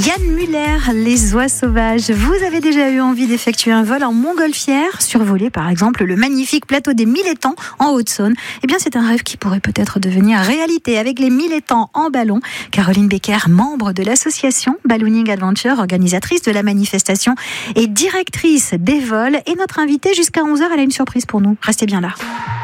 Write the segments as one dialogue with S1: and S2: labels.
S1: Yann Muller, les oies sauvages. Vous avez déjà eu envie d'effectuer un vol en montgolfière, survoler par exemple le magnifique plateau des 1000 étangs en Haute-Saône? Eh bien, c'est un rêve qui pourrait peut-être devenir réalité avec les 1000 étangs en ballon. Caroline Becker, membre de l'association Ballooning Adventure, organisatrice de la manifestation et directrice des vols, est notre invitée jusqu'à 11h. Elle a une surprise pour nous. Restez bien là.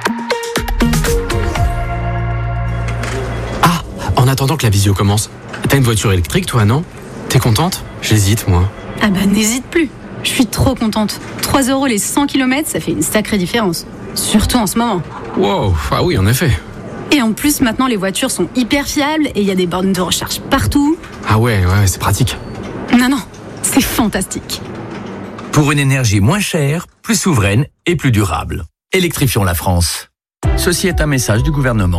S2: Ah, en attendant que la visio commence, t'as une voiture électrique toi, non? T'es contente? J'hésite, moi.
S3: Ah bah n'hésite plus. Je suis trop contente. 3 € les 100 km, ça fait une sacrée différence. Surtout en ce moment.
S2: Wow, ah oui, en effet.
S3: Et en plus, maintenant, les voitures sont hyper fiables et il y a des bornes de recharge partout.
S2: Ah ouais, c'est pratique.
S3: Non, c'est fantastique.
S4: Pour une énergie moins chère, plus souveraine et plus durable. Électrifions la France. Ceci est un message du gouvernement.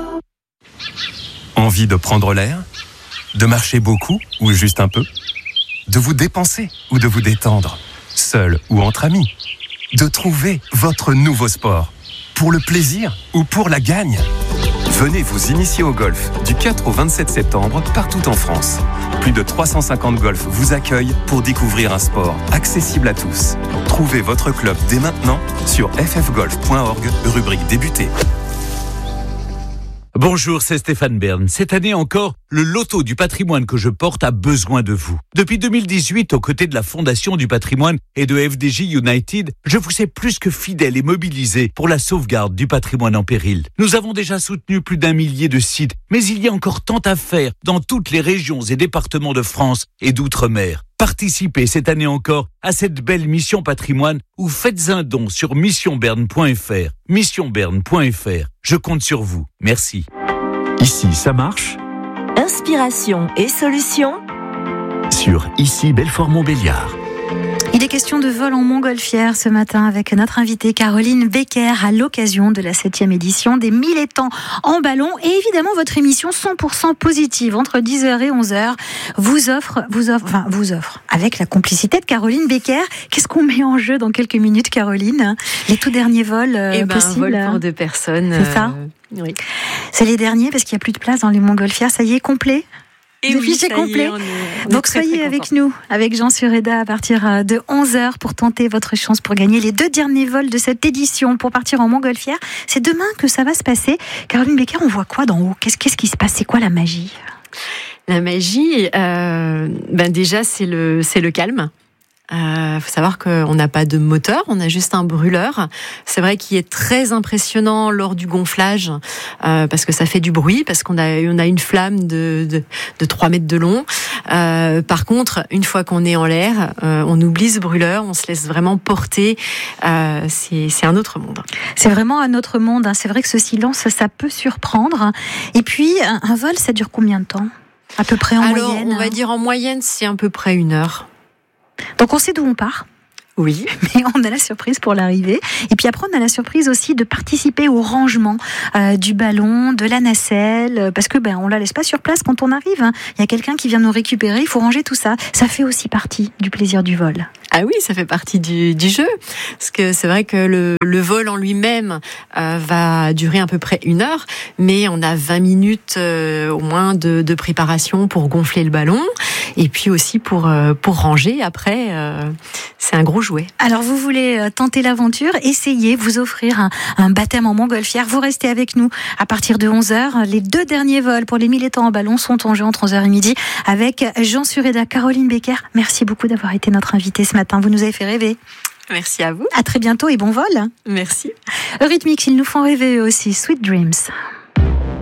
S5: Envie de prendre l'air? De marcher beaucoup ou juste un peu? De vous dépenser ou de vous détendre? Seul ou entre amis? De trouver votre nouveau sport? Pour le plaisir ou pour la gagne? Venez vous initier au golf du 4 au 27 septembre partout en France. Plus de 350 golfs vous accueillent pour découvrir un sport accessible à tous. Trouvez votre club dès maintenant sur ffgolf.org, rubrique débuter.
S6: Bonjour, c'est Stéphane Bern. Cette année encore, le loto du patrimoine que je porte a besoin de vous. Depuis 2018, aux côtés de la Fondation du patrimoine et de FDJ United, je vous sais plus que fidèle et mobilisé pour la sauvegarde du patrimoine en péril. Nous avons déjà soutenu plus d'1 millier de sites, mais il y a encore tant à faire dans toutes les régions et départements de France et d'outre-mer. Participez cette année encore à cette belle mission patrimoine ou faites un don sur missionberne.fr. Missionberne.fr. Je compte sur vous. Merci.
S7: Ici, ça marche.
S8: Inspiration et solutions
S7: Sur Ici, Belfort-Montbéliard.
S1: Il est question de vol en montgolfière ce matin avec notre invitée Caroline Becker à l'occasion de la 7e édition des 1000 étangs en ballon. Et évidemment, votre émission 100% positive entre 10h et 11h vous offre avec la complicité de Caroline Becker. Qu'est-ce qu'on met en jeu dans quelques minutes, Caroline? Les tout derniers vols possibles.
S9: Un vol pour 2 personnes.
S1: C'est ça?
S9: Oui.
S1: C'est les derniers parce qu'il n'y a plus de place dans les montgolfières. Ça y est, complet?
S9: Et oui,
S1: c'est complet.
S9: On
S1: Donc
S9: est très,
S1: soyez
S9: très
S1: avec nous, avec Jean Sureda à partir de 11h pour tenter votre chance pour gagner les 2 derniers vols de cette édition pour partir en montgolfière. C'est demain que ça va se passer. Caroline Becker, on voit quoi d'en haut? Qu'est-ce qui se passe? C'est quoi la magie?
S9: La magie, déjà c'est le calme. Faut savoir qu'on n'a pas de moteur, on a juste un brûleur. C'est vrai qu'il est très impressionnant lors du gonflage parce que ça fait du bruit, parce qu'on a une flamme de 3 mètres de long. Par contre, une fois qu'on est en l'air, on oublie ce brûleur, on se laisse vraiment porter. C'est un autre monde.
S1: C'est vraiment un autre monde. C'est vrai que ce silence, ça peut surprendre. Et puis, un vol, ça dure combien de temps? À peu près en moyenne?
S9: On va dire en moyenne, c'est à peu près 1 heure.
S1: Donc on sait d'où on part.
S9: Oui.
S1: Mais on a la surprise pour l'arrivée. Et puis après, on a la surprise aussi de participer au rangement du ballon, de la nacelle, parce que on la laisse pas sur place quand on arrive. Il y a quelqu'un qui vient nous récupérer, il faut ranger tout ça. Ça fait aussi partie du plaisir du vol.
S9: Ah oui, ça fait partie du jeu. Parce que c'est vrai que le vol en lui-même va durer à peu près 1 heure, mais on a 20 minutes au moins de préparation pour gonfler le ballon, et puis aussi pour ranger. Après, c'est un gros jouet.
S1: Alors vous voulez tenter l'aventure, essayez, vous offrir un baptême en montgolfière. Vous restez avec nous à partir de 11h. Les 2 derniers vols pour les 1000 étangs en ballon sont en jeu entre 11h et midi avec Jean Sureda. Caroline Becker, merci beaucoup d'avoir été notre invitée ce matin. Vous nous avez fait rêver.
S9: Merci à vous.
S1: À très bientôt et bon vol.
S9: Merci.
S1: Eurythmics, ils nous font rêver eux aussi. Sweet Dreams.